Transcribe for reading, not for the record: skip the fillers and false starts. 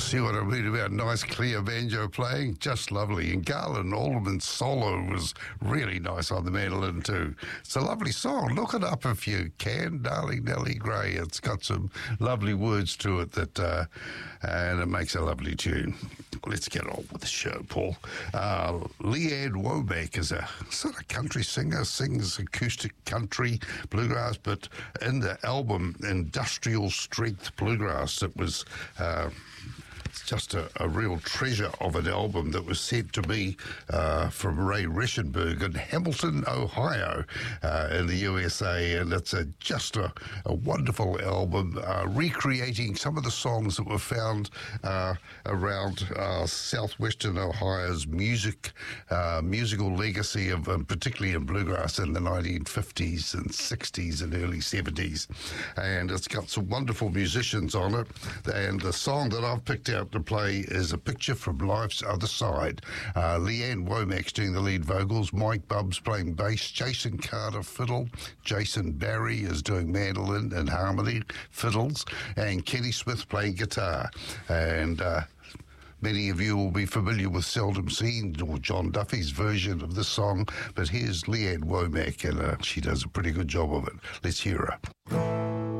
see what I mean about nice clear banjo playing? Just lovely. And Garland Alderman's solo was really nice on the mandolin too. It's a lovely song. Look it up if you can, Darling Nellie Gray. It's got some lovely words to it and it makes a lovely tune. Let's get on with the show, Paul. Leanne Womack is a sort of country singer, sings acoustic country, bluegrass, but in the album Industrial Strength Bluegrass, it was just a real treasure of an album that was sent to me from Ray Reschenberg in Hamilton, Ohio, in the USA, and it's just a wonderful album recreating some of the songs that were found around southwestern Ohio's musical legacy of particularly in bluegrass in the 1950s and 60s and early 70s, and it's got some wonderful musicians on it, and the song that I've picked out to play is A Picture from Life's Other Side. Leanne Womack's doing the lead vocals, Mike Bubbs playing bass, Jason Carter fiddle, Jason Barry is doing mandolin and harmony, fiddles, and Kenny Smith playing guitar. And many of you will be familiar with Seldom Seen or John Duffy's version of this song, but here's Leanne Womack, and she does a pretty good job of it. Let's hear her.